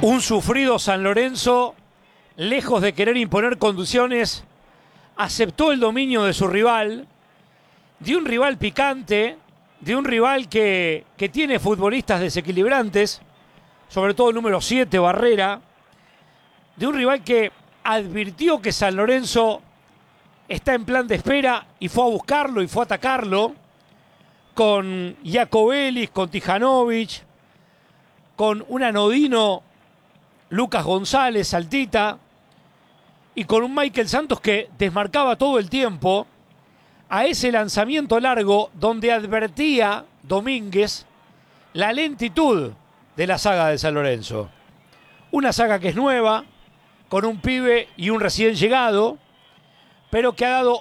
Un sufrido San Lorenzo, lejos de querer imponer condiciones, aceptó el dominio de su rival, de un rival picante, de un rival que tiene futbolistas desequilibrantes, sobre todo el número 7, Barrera, de un rival que advirtió que San Lorenzo está en plan de espera y fue a buscarlo y fue a atacarlo, con Jacobelis, con Tijanovic, con un anodino Lucas González, Saltita, y con un Michael Santos que desmarcaba todo el tiempo a ese lanzamiento largo donde advertía Domínguez la lentitud de la saga de San Lorenzo. Una saga que es nueva, con un pibe y un recién llegado, pero que ha dado